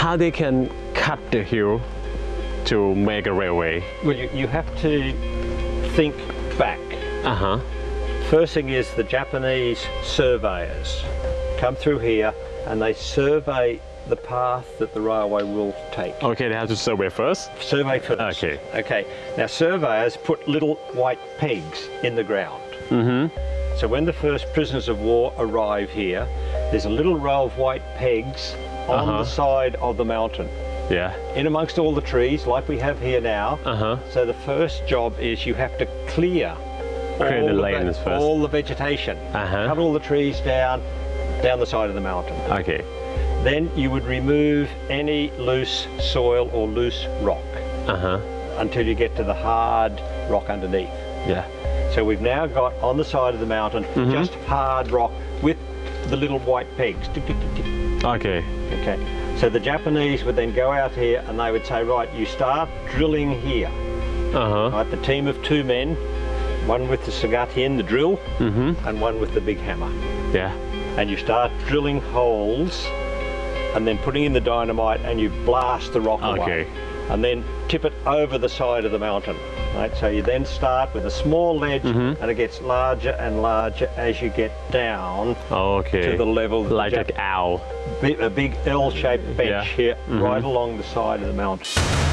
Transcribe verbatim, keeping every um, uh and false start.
how they can cut the hill to make a railway? Well, you, you have to think back. Uh-huh. First thing is the Japanese surveyors come through here and they survey the path that the railway will take. Okay, they have to survey first? Survey first. Okay. Okay. Now surveyors put little white pegs in the ground. Mm-hmm. So when the first prisoners of war arrive here, there's a little row of white pegs on Uh-huh. the side of the mountain. Yeah. In amongst all the trees, like we have here now. Uh-huh. So the first job is you have to clear, Clear all the ve- lanes first. all the vegetation. Uh-huh. Cut all the trees down, down the side of the mountain. Okay. Then you would remove any loose soil or loose rock Uh-huh. until you get to the hard rock underneath. Yeah. So we've now got on the side of the mountain Mhm. just hard rock with the little white pegs. Tick, tick, tick, tick. Okay. Okay. So the Japanese would then go out here and they would say, right, you start drilling here. Uh-huh. Right, the team of two men, one with the sagatian, the drill, Mm-hmm. and one with the big hammer. Yeah. And you start drilling holes and then putting in the dynamite and you blast the rock away. Okay. And then tip it over the side of the mountain. Right, so you then start with a small ledge Mhm. and it gets larger and larger as you get down Okay. to the level that Like the an owl. Jap- a big L-shaped bench Yeah. here Mhm. right along the side of the mountain.